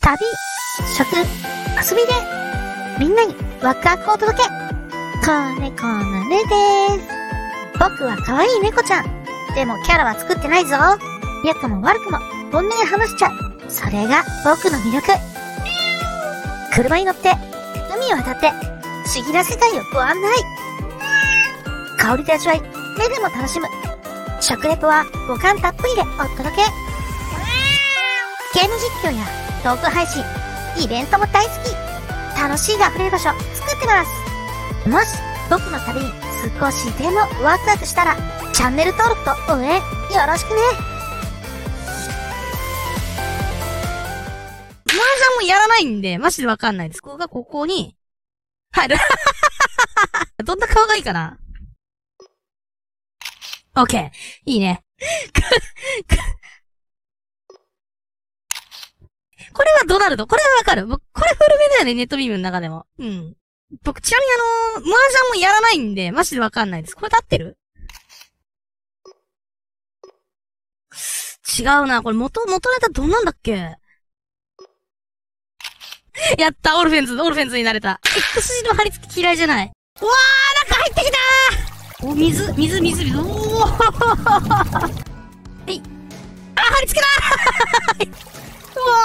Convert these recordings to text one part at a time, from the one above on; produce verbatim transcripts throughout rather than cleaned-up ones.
旅、食、遊びで、みんなにワクワクを届け。子猫のねです。僕は可愛い猫ちゃん。でもキャラは作ってないぞ。良くも悪くも本音で話しちゃう。それが僕の魅力。車に乗って海を渡って不思議な世界をご案内。香りで味わい、目でも楽しむ。食レポは五感たっぷりでお届け。ゲーム実況やトーク配信、イベントも大好き。楽しいが溢れる場所作ってます。もし僕の旅に少しでもワクワクしたらチャンネル登録と応援よろしくね。 麻雀もやらないんでマジでわかんないです。ここがここに入る。どんな顔がいいかな。オッケー。いいね。これはドナルド。これはわかる。僕、これ古めだよね、ネットビームの中でも。うん。僕、ちなみにあのー、麻雀もやらないんで、マジでわかんないです。これで合ってる？違うな。これ元、元ネタどんなんだっけ？やった、オルフェンズ、オルフェンズになれた。X 字の貼り付き嫌いじゃない。うわー、なんか入ってきたー！お、水、水、水、水。おーはい。あ、貼り付けたーうわ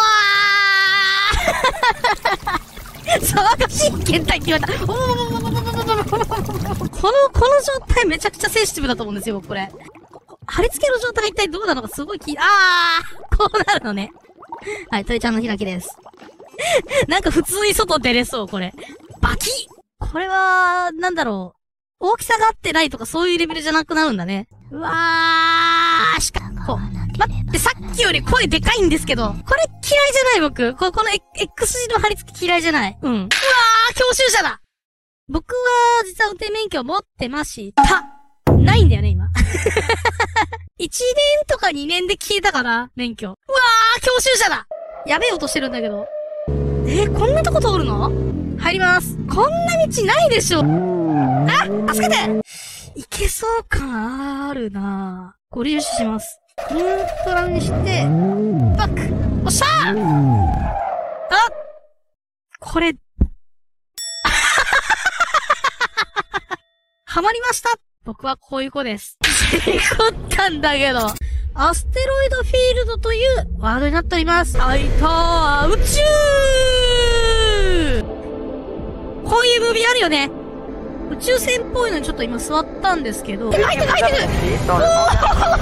ー騒がしい検体って言われた。おーこの、この状態めちゃくちゃセンシティブだと思うんですよ、僕これ。貼り付けの状態が一体どうなのかすごい気、あーこうなるのね。はい、鳥ちゃんの開きです。なんか普通に外出れそう、これ。バキッこれは、なんだろう。大きさが合ってないとかそういうレベルじゃなくなるんだね。うわーしか、こう。待って、さっきより声でかいんですけど、これ嫌いじゃない僕。こ、この X 字の貼り付き嫌いじゃない。うん。うわー教習車だ僕は、実は運転免許を持ってました。ないんだよね、今。いちねんとかにねんで消えたかな免許。うわー教習車だやべえ音してるんだけど。えー、こんなとこ通るの？入ります。こんな道ないでしょ。あ助けていけそう感あるなぁ。ご利用します。ニュートラルにして、バックおっしゃーあこれ、はまりました僕はこういう子です。事故ったんだけど。アステロイドフィールドというワードになっております。はいたー宇宙こういうムービーあるよね。宇宙船っぽいのにちょっと今座ったんですけど。入ってる入ってるおー